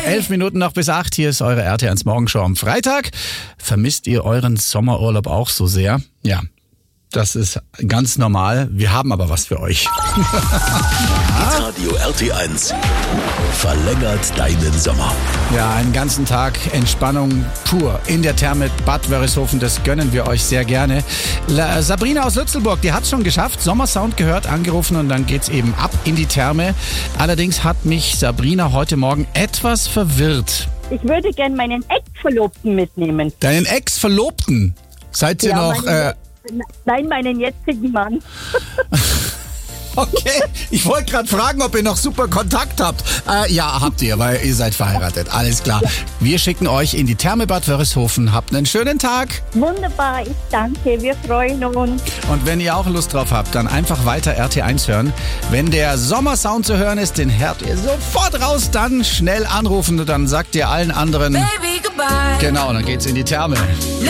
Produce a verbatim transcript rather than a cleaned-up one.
Elf Minuten noch bis acht. Hier ist eure R T eins Morgenshow am Freitag. Vermisst ihr euren Sommerurlaub auch so sehr? Ja, das ist ganz normal. Wir haben aber was für euch. Radio R T eins verlängert deinen Sommer. Ja, einen ganzen Tag Entspannung pur in der Therme Bad Wörishofen. Das gönnen wir euch sehr gerne. La Sabrina aus Lützelburg, die hat es schon geschafft. Sommersound gehört, angerufen und dann geht's eben ab in die Therme. Allerdings hat mich Sabrina heute Morgen etwas verwirrt. Ich würde gerne meinen Ex-Verlobten mitnehmen. Deinen Ex-Verlobten? Seid ihr Ja, noch... meinen- Äh, Nein, meinen jetzigen Mann. Okay, ich wollte gerade fragen, ob ihr noch super Kontakt habt. Äh, ja, habt ihr, weil ihr seid verheiratet. Alles klar. Wir schicken euch in die Therme Bad Wörishofen. Habt einen schönen Tag. Wunderbar, ich danke, wir freuen uns. Und wenn ihr auch Lust drauf habt, dann einfach weiter R T eins hören. Wenn der Sommersound zu hören ist, den hört ihr sofort raus. Dann schnell anrufen und dann sagt ihr allen anderen... Baby, goodbye. Genau, dann geht's in die Therme.